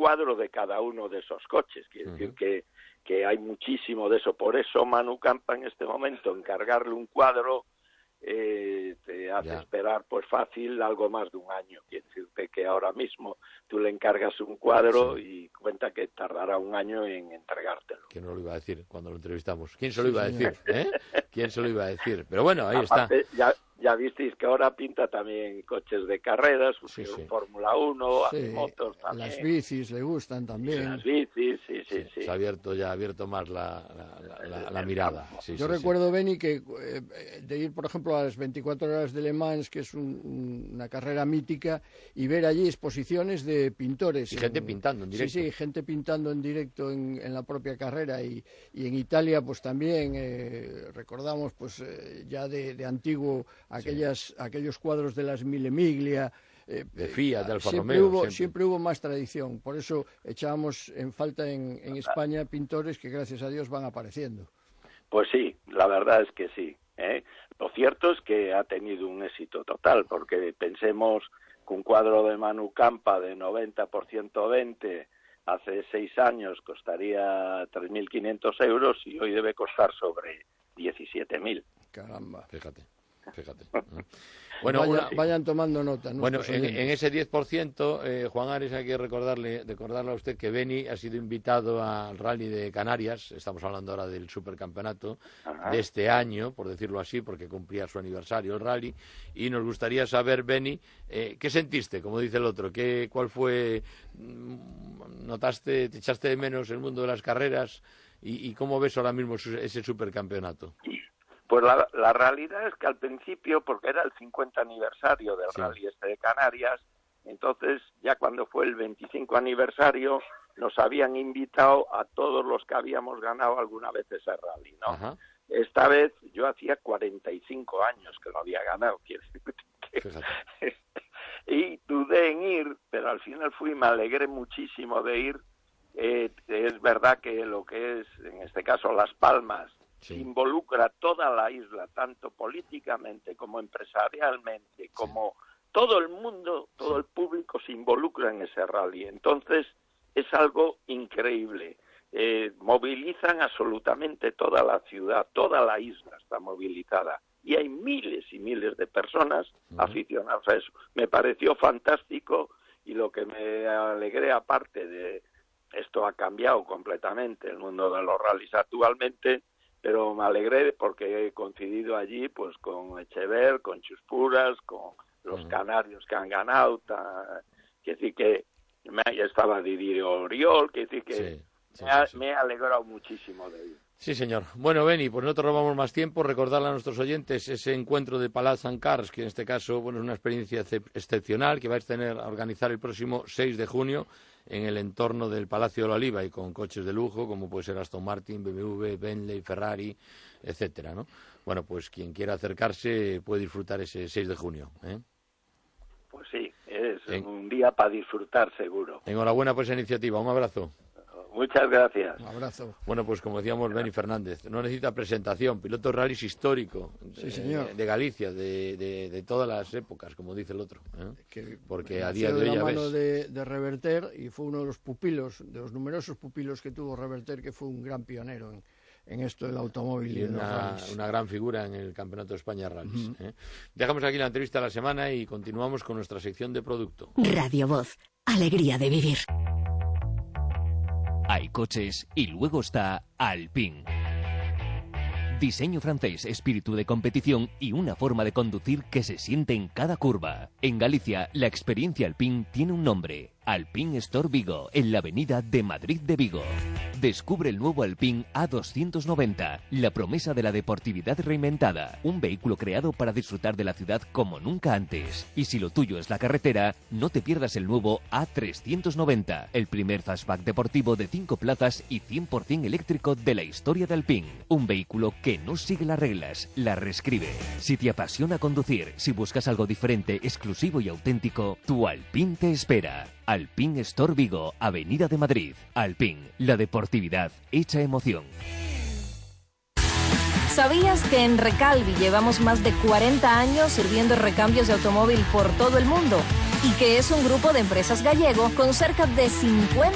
cuadro de cada uno de esos coches. Quiere decir que hay muchísimo de eso. Por eso Manu Campa en este momento, encargarle un cuadro te hace esperar pues fácil algo más de un año. Quiere decirte que ahora mismo tú le encargas un cuadro y cuenta que tardará un año en entregártelo. ¿Quién no lo iba a decir cuando lo entrevistamos? ¿Quién se lo iba a decir? ¿Quién se lo iba a decir? Pero bueno, ahí Aparte, está. Ya visteis que ahora pinta también coches de carreras, Fórmula 1, hace motos también. Las bicis le gustan también. Las bicis, sí. Se ha abierto más la mirada. Yo recuerdo, Beni, que de ir, por ejemplo, a las 24 horas de Le Mans, que es una carrera mítica, y ver allí exposiciones de pintores. Y gente pintando en directo. Sí, gente pintando en directo en la propia carrera. Y en Italia, pues también recordamos, pues ya de antiguo, aquellos cuadros de las Mille Miglia, de Fiat, de Alfa Romeo. Siempre hubo más tradición. Por eso echábamos en falta en España pintores que, gracias a Dios, van apareciendo. Pues sí, la verdad es que sí. Lo cierto es que ha tenido un éxito total, porque pensemos que un cuadro de Manu Campa de 90 por 120 hace 6 años costaría 3.500 euros y hoy debe costar sobre 17.000. Caramba. Fíjate. Bueno, vayan tomando nota. Bueno, en ese 10%, Juan Ares, hay que recordarle a usted que Beni ha sido invitado al Rally de Canarias. Estamos hablando ahora del supercampeonato de este año, por decirlo así, porque cumplía su aniversario el Rally. Y nos gustaría saber, Beni, ¿qué sentiste? Como dice el otro, ¿cuál fue? ¿Notaste, te echaste de menos el mundo de las carreras? ¿Y cómo ves ahora mismo ese supercampeonato? Pues la realidad es que al principio, porque era el 50 aniversario del Rally de Canarias, entonces ya cuando fue el 25 aniversario nos habían invitado a todos los que habíamos ganado alguna vez ese Rally, ¿no? Ajá. Esta vez yo hacía 45 años que lo había ganado, quiero decir y dudé en ir, pero al final me alegré muchísimo de ir. Es verdad que lo que es, en este caso, Las Palmas, involucra toda la isla, tanto políticamente como empresarialmente, como todo el mundo, todo el público se involucra en ese rally. Entonces, es algo increíble. Movilizan absolutamente toda la ciudad, toda la isla está movilizada. Y hay miles y miles de personas aficionadas a eso. Me pareció fantástico y lo que me alegré, aparte de esto, ha cambiado completamente el mundo de los rallies actualmente, pero me alegré porque he coincidido allí pues con Echever, con Chuspuras, con los canarios que han ganado, que decir que estaba Didier Oriol, que decir que me he alegrado muchísimo de ello. Sí, señor. Bueno, Beni, pues no te robamos más tiempo. Recordarle a nuestros oyentes ese encuentro de Palaz and Cars, que en este caso es una experiencia excepcional que vais a organizar el próximo 6 de junio en el entorno del Palacio de la Oliva y con coches de lujo como puede ser Aston Martin, BMW, Bentley, Ferrari, etcétera, ¿no? Bueno, pues quien quiera acercarse puede disfrutar ese 6 de junio, ¿eh? Pues sí, es un día para disfrutar seguro. Enhorabuena por esa iniciativa. Un abrazo. Muchas gracias. Un abrazo. Bueno, pues como decíamos, Beni Fernández, no necesita presentación, piloto rallies histórico de Galicia, de todas las épocas, como dice el otro, porque a día de hoy ya ves. De Reverter, y fue uno de los pupilos, de los numerosos pupilos que tuvo Reverter, que fue un gran pionero en esto del automóvil. Y una gran figura en el Campeonato de España de Rallys. Dejamos aquí la entrevista de la semana y continuamos con nuestra sección de producto. Radio Voz, alegría de vivir. Hay coches y luego está Alpine. Diseño francés, espíritu de competición y una forma de conducir que se siente en cada curva. En Galicia, la experiencia Alpine tiene un nombre: Alpine Store Vigo, en la avenida de Madrid de Vigo. Descubre el nuevo Alpine A290, la promesa de la deportividad reinventada. Un vehículo creado para disfrutar de la ciudad como nunca antes. Y si lo tuyo es la carretera, no te pierdas el nuevo A390, el primer fastback deportivo de 5 plazas y 100% eléctrico de la historia de Alpine. Un vehículo que no sigue las reglas, las reescribe. Si te apasiona conducir, si buscas algo diferente, exclusivo y auténtico, tu Alpine te espera. Alpine Store Vigo, Avenida de Madrid. Alpine, la deportividad hecha emoción. ¿Sabías que en Recalvi llevamos más de 40 años sirviendo recambios de automóvil por todo el mundo? Y que es un grupo de empresas gallego con cerca de 50